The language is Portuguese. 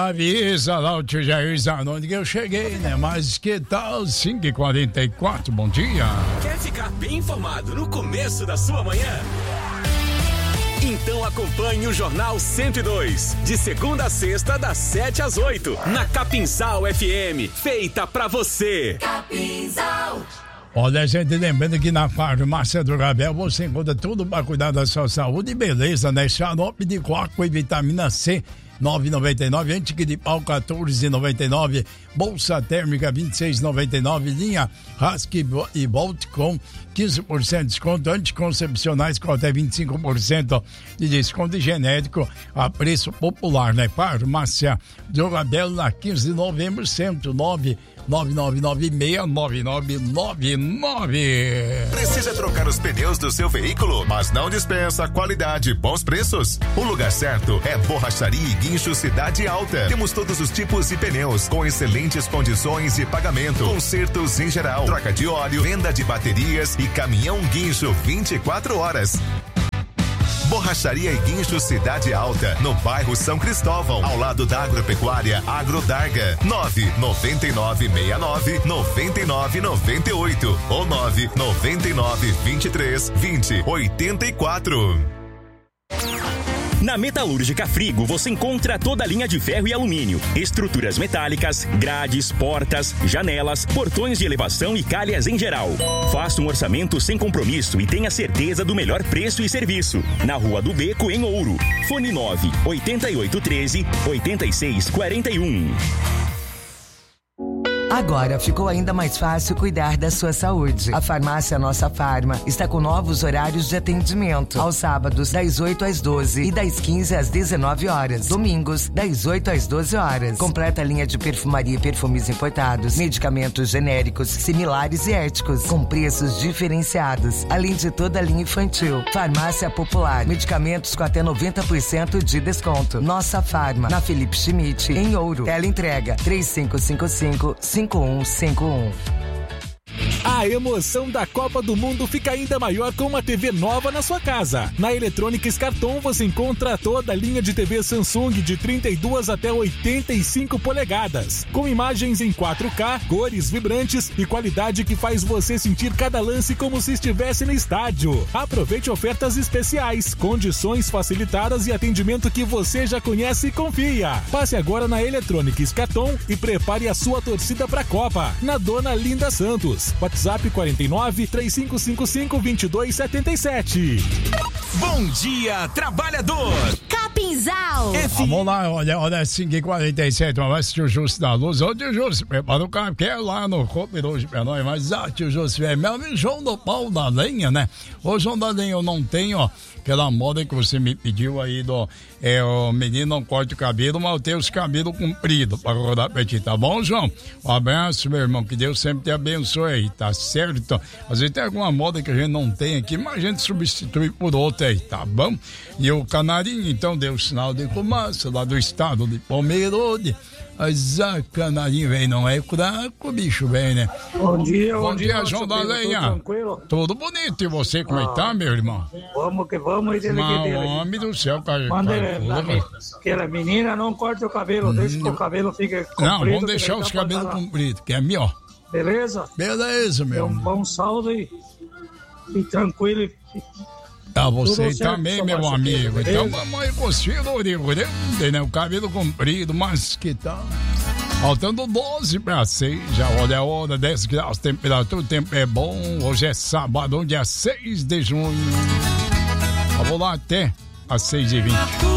Avisa lá o tio Jair Zanoni que eu cheguei, né? Mas que tal 5h44, bom dia. Quer ficar bem informado no começo da sua manhã? Então acompanhe o Jornal 102, de segunda a sexta, das 7 às 8, na Capinzal FM, feita pra você. Capinzal. Olha, gente, lembrando que na farmácia do Gabel você encontra tudo para cuidar da sua saúde e beleza, né? Xarope de coco e vitamina C, 9,99, antigripal 14,99, bolsa térmica 26,99, linha Rask e Bolt com 15% de desconto, anticoncepcionais com até 25% de desconto e genérico a preço popular, né? Farmácia do Gabel na 15 de novembro, 109 9999. Precisa trocar os pneus do seu veículo, mas não dispensa qualidade e bons preços? O lugar certo é Borracharia e Guincho Cidade Alta. Temos todos os tipos de pneus com excelentes condições de pagamento, consertos em geral, troca de óleo, venda de baterias e caminhão guincho 24 horas. Borracharia e Guincho Cidade Alta, no bairro São Cristóvão, ao lado da Agropecuária Agrodarga. 99998 ou 999232084. Na Metalúrgica Frigo você encontra toda a linha de ferro e alumínio, estruturas metálicas, grades, portas, janelas, portões de elevação e calhas em geral. Faça um orçamento sem compromisso e tenha certeza do melhor preço e serviço. Na Rua do Beco, em Ouro. Fone 98813-8641. Agora ficou ainda mais fácil cuidar da sua saúde. A farmácia Nossa Farma está com novos horários de atendimento. Aos sábados, das 8 às 12 e das 15 às 19 horas. Domingos, das 8 às 12 horas. Completa linha de perfumaria e perfumes importados, medicamentos genéricos, similares e éticos, com preços diferenciados. Além de toda a linha infantil. Farmácia Popular, medicamentos com até 90% de desconto. Nossa Farma, na Felipe Schmidt, em Ouro. Teleentrega 3555-5151. A emoção da Copa do Mundo fica ainda maior com uma TV nova na sua casa. Na Eletrônicas Carton você encontra toda a linha de TV Samsung de 32 até 85 polegadas, com imagens em 4K, cores vibrantes e qualidade que faz você sentir cada lance como se estivesse no estádio. Aproveite ofertas especiais, condições facilitadas e atendimento que você já conhece e confia. Passe agora na Eletrônicas Carton e prepare a sua torcida para a Copa, na Dona Linda Santos. WhatsApp 49-3555-2277. Bom dia, trabalhor! Capinzal! Vamos lá, olha 5h47, mas vai assistir o Justo da Luz. Ô, tio Justo, prepara o carro que é lá no Cooper hoje pra nós. Mas, tio Justo, é meu João do Pau da Lenha, né? Ô, João da Lenha, eu não tenho, aquela moda que você me pediu aí o menino não corta o cabelo, mas eu tenho os cabelos compridos pra rodar pra ti, tá bom, João? Um abraço, meu irmão, que Deus sempre te abençoe aí, tá certo? Às vezes tem alguma moda que a gente não tem aqui, mas a gente substitui por outra aí, tá bom? E o Canarinho, então, deu sinal de fumaça lá do estado de Pomerode. Mas a Canarinho vem, não é fraco, o bicho vem, né? Bom dia, João da Lenha. Tudo tranquilo? Tudo bonito, e você, como é que tá, meu irmão? Vamos que vamos, e Homem do céu, cara. Aquela menina não corta o cabelo, deixa que o cabelo fique comprido. Não, vamos deixar os cabelos compridos, que é melhor. Beleza? Beleza, meu. Um bom saldo e tranquilo. Você também, meu amigo. Então vamos aí com o estilo grande, né? O cabelo comprido, mas que tal? Faltando 12 para 6, já olha a hora, 10 graus, temperatura, o tempo é bom. Hoje é sábado, dia 6 de junho. Vamos lá até às 6h20.